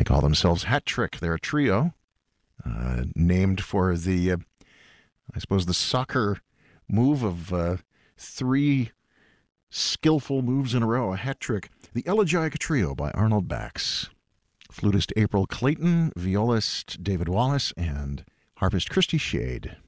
call themselves Hat Trick. They're a trio named for the, I suppose, the soccer move of three skillful moves in a row, a hat trick. The Elegiac Trio by Arnold Bax. Flutist April Clayton, violist David Wallace, and harpist Christy Shade.